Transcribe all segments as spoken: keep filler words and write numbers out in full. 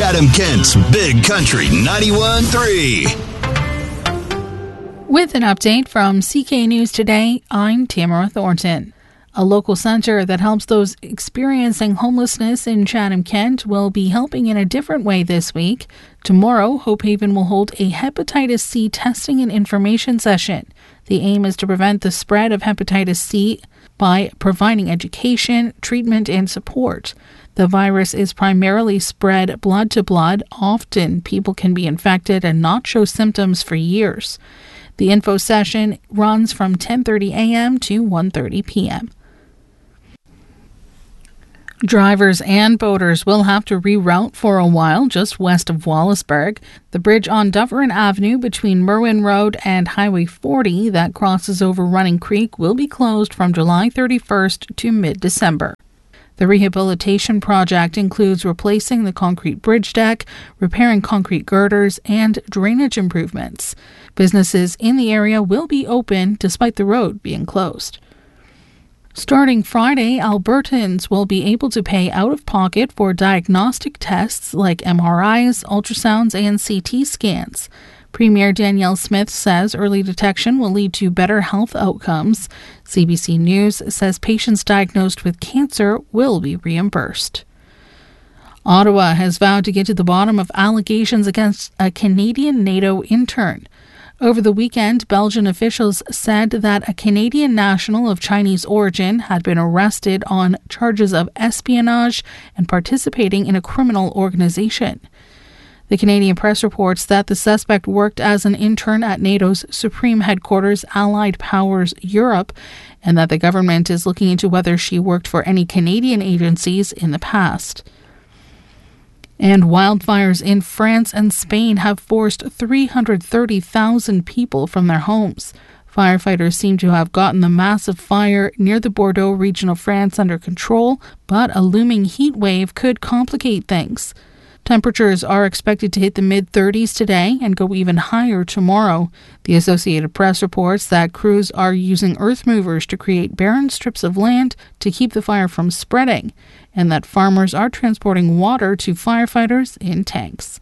Chatham-Kent's Big Country ninety-one point three. With an update from C K News Today, I'm Tamara Thornton. A local center that helps those experiencing homelessness in Chatham-Kent will be helping in a different way this week. Tomorrow, Hope Haven will hold a hepatitis C testing and information session. The aim is to prevent the spread of hepatitis C by providing education, treatment, and support. The virus is primarily spread blood to blood. Often, people can be infected and not show symptoms for years. The info session runs from ten thirty a.m. to one thirty p.m. Drivers and boaters will have to reroute for a while just west of Wallaceburg. The bridge on Dufferin Avenue between Merwin Road and Highway forty that crosses over Running Creek will be closed from July thirty-first to mid-December. The rehabilitation project includes replacing the concrete bridge deck, repairing concrete girders, and drainage improvements. Businesses in the area will be open despite the road being closed. Starting Friday, Albertans will be able to pay out of pocket for diagnostic tests like M R Is, ultrasounds, and C T scans. Premier Danielle Smith says early detection will lead to better health outcomes. C B C News says patients diagnosed with cancer will be reimbursed. Ottawa has vowed to get to the bottom of allegations against a Canadian NATO intern. Over the weekend, Belgian officials said that a Canadian national of Chinese origin had been arrested on charges of espionage and participating in a criminal organization. The Canadian press reports that the suspect worked as an intern at NATO's Supreme Headquarters, Allied Powers Europe, and that the government is looking into whether she worked for any Canadian agencies in the past. And wildfires in France and Spain have forced three hundred thirty thousand people from their homes. Firefighters seem to have gotten the massive fire near the Bordeaux region of France under control, but a looming heat wave could complicate things. Temperatures are expected to hit the mid-thirties today and go even higher tomorrow. The Associated Press reports that crews are using earth movers to create barren strips of land to keep the fire from spreading, and that farmers are transporting water to firefighters in tanks.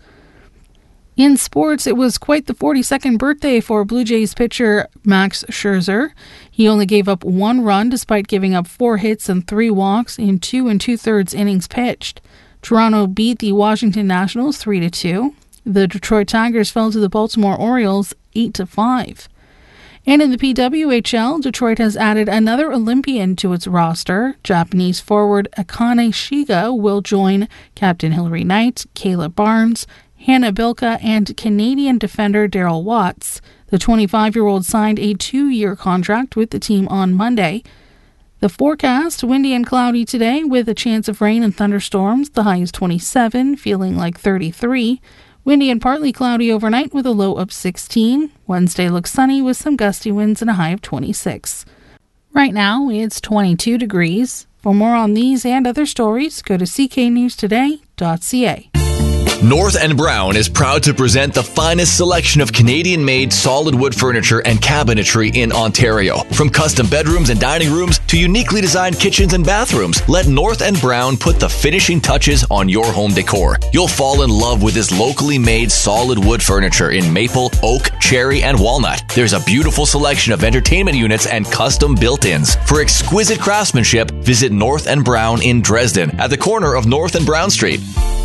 In sports, it was quite the forty-second birthday for Blue Jays pitcher Max Scherzer. He only gave up one run despite giving up four hits and three walks in two and two-thirds innings pitched. Toronto beat the Washington Nationals three to two. The Detroit Tigers fell to the Baltimore Orioles eight to five. And in the P W H L, Detroit has added another Olympian to its roster. Japanese forward Akane Shiga will join Captain Hilary Knight, Kayla Barnes, Hannah Bilka, and Canadian defender Darryl Watts. The twenty-five-year-old signed a two-year contract with the team on Monday. The forecast, windy and cloudy today with a chance of rain and thunderstorms. The high is twenty-seven, feeling like thirty-three. Windy and partly cloudy overnight with a low of sixteen. Wednesday looks sunny with some gusty winds and a high of twenty-six. Right now, it's twenty-two degrees. For more on these and other stories, go to c k news today dot c a. North and Brown is proud to present the finest selection of Canadian-made solid wood furniture and cabinetry in Ontario. From custom bedrooms and dining rooms to uniquely designed kitchens and bathrooms, let North and Brown put the finishing touches on your home decor. You'll fall in love with this locally made solid wood furniture in maple, oak, cherry, and walnut. There's a beautiful selection of entertainment units and custom built-ins. For exquisite craftsmanship, visit North and Brown in Dresden at the corner of North and Brown Street.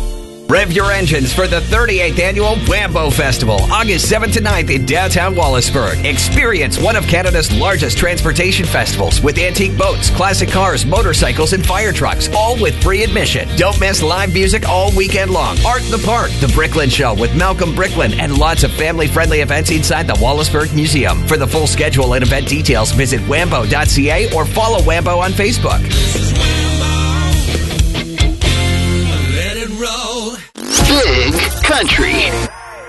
Rev your engines for the thirty-eighth Annual Wambo Festival, August seventh to ninth in downtown Wallaceburg. Experience one of Canada's largest transportation festivals with antique boats, classic cars, motorcycles, and fire trucks, all with free admission. Don't miss live music all weekend long. Art in the Park, the Bricklin Show with Malcolm Bricklin, and lots of family-friendly events inside the Wallaceburg Museum. For the full schedule and event details, visit wambo dot c a or follow Wambo on Facebook. This is Wambo. Let it roll. Big Country